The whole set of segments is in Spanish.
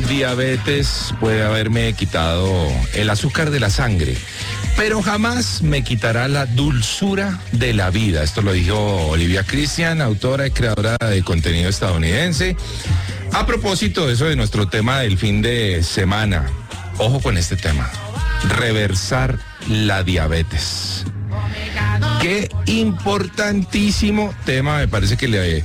diabetes puede haberme quitado el azúcar de la sangre, pero jamás me quitará la dulzura de la vida. Esto lo dijo Olivia Christian, autora y creadora de contenido estadounidense. A propósito de eso, de nuestro tema del fin de semana, ojo con este tema: reversar la diabetes. Qué importantísimo tema, me parece que le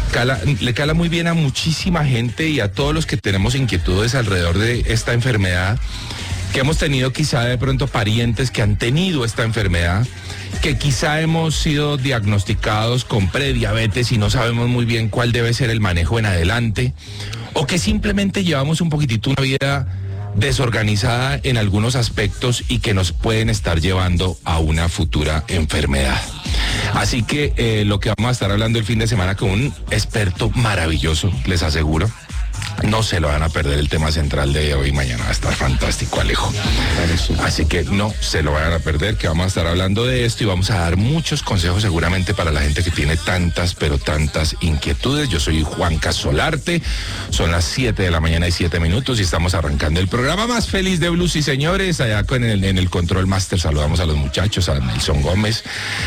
cala muy bien a muchísima gente y a todos los que tenemos inquietudes alrededor de esta enfermedad, que hemos tenido quizá de pronto parientes que han tenido esta enfermedad, que quizá hemos sido diagnosticados con prediabetes y no sabemos muy bien cuál debe ser el manejo en adelante, o que simplemente llevamos un poquitito una vida desorganizada en algunos aspectos y que nos pueden estar llevando a una futura enfermedad. Así que lo que vamos a estar hablando el fin de semana con un experto maravilloso, les aseguro. No se lo van a perder, el tema central de hoy y mañana va a estar fantástico, Alejo. Así que no se lo van a perder, que vamos a estar hablando de esto y vamos a dar muchos consejos seguramente para la gente que tiene tantas, pero tantas inquietudes. Yo soy Juanca Solarte, son las 7 de la mañana y 7 minutos y estamos arrancando el programa más feliz de Blues y señores. Allá en el Control Master saludamos a los muchachos, a Nelson Gómez,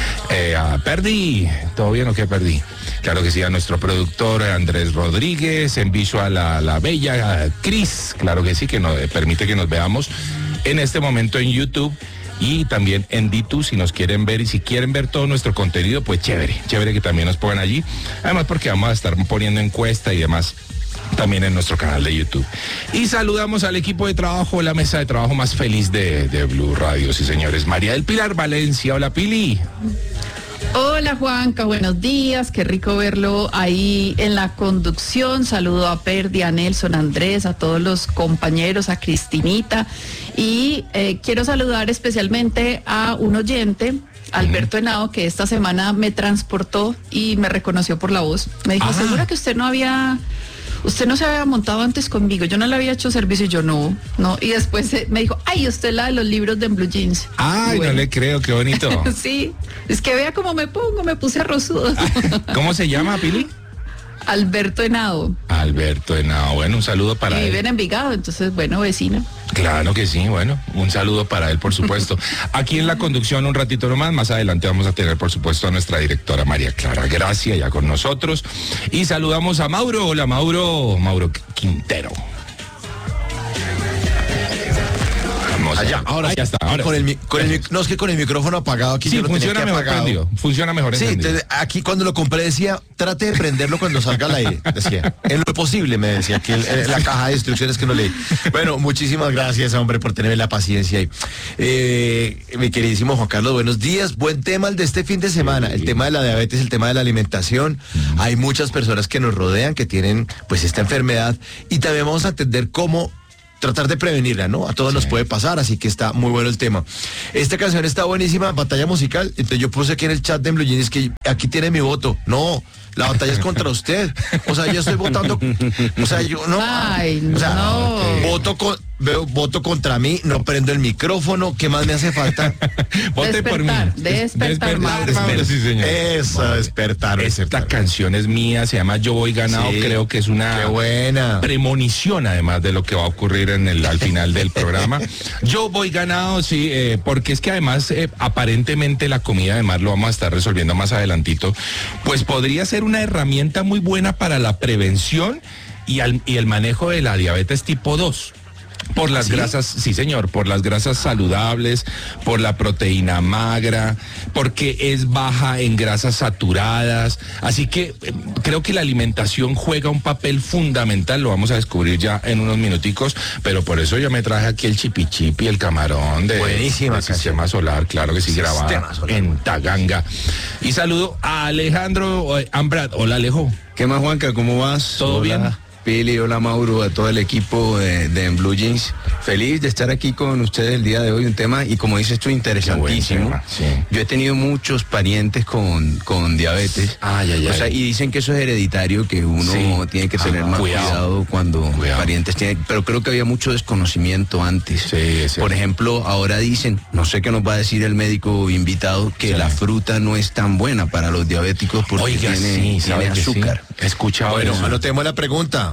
a Perdi. ¿Todo bien o qué, Perdi? Claro que sí, a nuestro productor Andrés Rodríguez, en visual a la bella Cris, claro que sí, que nos permite que nos veamos en este momento en YouTube y también en D2 si nos quieren ver, y si quieren ver todo nuestro contenido, pues chévere que también nos pongan allí, además porque vamos a estar poniendo encuesta y demás también en nuestro canal de YouTube. Y saludamos al equipo de trabajo, la mesa de trabajo más feliz de Blue Radio, sí señores. María del Pilar Valencia, hola Pili. Hola Juanca, buenos días, qué rico verlo ahí en la conducción. Saludo a Perdi, a Nelson, a Andrés, a todos los compañeros, a Cristinita, y quiero saludar especialmente a un oyente, Alberto Henao, que esta semana me transportó y me reconoció por la voz. Me dijo, ¿segura que usted no se había montado antes conmigo? Yo no le había hecho servicio y yo no. Y después me dijo, ay, usted es la de los libros de Blue Jeans. Ay, bueno. No le creo, qué bonito. Sí, es que vea cómo me pongo, me puse arrozudo. ¿Cómo se llama, Pili? Alberto Henao. Alberto Henao, bueno, un saludo para él. Y vive en Envigado, entonces, bueno, vecino. Claro que sí, bueno, un saludo para él, por supuesto. Aquí en la conducción un ratito nomás, más adelante vamos a tener, por supuesto, a nuestra directora María Clara Gracia ya con nosotros. Y saludamos a Mauro, hola Mauro Quintero. Allá, ahora ya está. Ahora no, es que con el micrófono apagado aquí. Sí, yo lo funciona mejor prendido. Funciona mejor encendido. Sí, aquí cuando lo compré decía, trate de prenderlo cuando salga al aire. Decía, en lo posible, me decía, que la caja de instrucciones que no leí. Bueno, muchísimas gracias, hombre, por tenerme la paciencia ahí. Mi queridísimo Juan Carlos, buenos días. Buen tema el de este fin de semana. El tema de la diabetes, el tema de la alimentación. Hay muchas personas que nos rodean que tienen pues esta enfermedad y también vamos a entender cómo tratar de prevenirla, ¿no? A todos nos puede pasar, así que está muy bueno el tema. Esta canción está buenísima, batalla musical. Entonces yo puse aquí en el chat de Blue Jeans que aquí tiene mi voto. No, la batalla es contra usted. O sea, yo estoy votando. O sea, yo no. Ay, o sea, no. Voto contra mí, no prendo el micrófono. ¿Qué más me hace falta? Vote por mí. Despertar, Mauro. Sí, señor. Eso, despertar. Esta canción es mía, se llama Yo Voy Ganado. Sí, creo que es una buena premonición, además de lo que va a ocurrir al final del programa. Yo Voy Ganado, sí, porque es que además, aparentemente la comida, además lo vamos a estar resolviendo más adelantito, pues podría ser una herramienta muy buena para la prevención y el manejo de la diabetes tipo 2. Por las grasas, sí señor, por las grasas saludables, por la proteína magra, porque es baja en grasas saturadas. Así que creo que la alimentación juega un papel fundamental, lo vamos a descubrir ya en unos minuticos, pero por eso yo me traje aquí el chipichipi, el camarón de Sistema Solar, claro que sí, grabada en Taganga. Y saludo a Alejandro Ambrat. Hola Alejo. ¿Qué más, Juanca? ¿Cómo vas? ¿Todo bien? Pili, hola Mauro, a todo el equipo de Blue Jeans. Feliz de estar aquí con ustedes el día de hoy, un tema, y como dices tú, interesantísimo. Sí. Yo he tenido muchos parientes con diabetes. O sea, y dicen que eso es hereditario, que uno tiene que tener más cuidado cuando parientes tienen, pero creo que había mucho desconocimiento antes. Sí. Por ejemplo, ahora dicen, no sé qué nos va a decir el médico invitado, que la fruta no es tan buena para los diabéticos porque tiene azúcar. Escucha, bueno, anotemos la pregunta.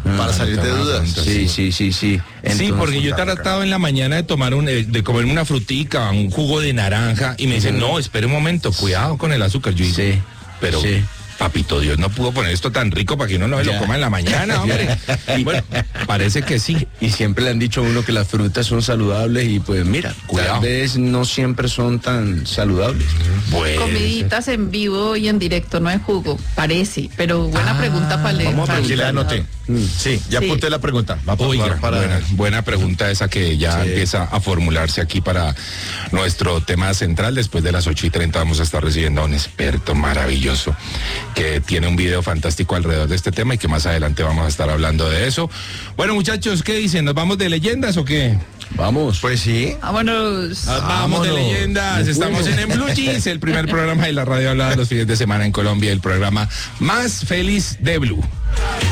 para salir de dudas. Sí. Entonces, sí, porque yo he tratado en la mañana de tomar de comerme una frutica, un jugo de naranja, y me dicen, no, espere un momento, cuidado con el azúcar. Yo digo, pero... Papito Dios no pudo poner esto tan rico para que uno no se lo coma en la mañana, hombre. Y bueno, parece que sí. Y siempre le han dicho a uno que las frutas son saludables y pues mira, cuidado. Tal vez no siempre son tan saludables. Bueno. Comiditas en vivo y en directo, no en jugo, parece. Pero buena pregunta para leer. Vamos a ver si la anoté. Sí, ya apunté la pregunta. Oiga, buena pregunta esa que ya empieza a formularse aquí para nuestro tema central. Después de las 8:30 vamos a estar recibiendo a un experto maravilloso que tiene un video fantástico alrededor de este tema y que más adelante vamos a estar hablando de eso. Bueno, muchachos, ¿qué dicen? ¿Nos vamos de leyendas o qué? Vamos. Pues sí. Vámonos. Vamos de leyendas. Estamos en Blue Jeans, el primer programa de la radio hablada los fines de semana en Colombia, el programa más feliz de Blue.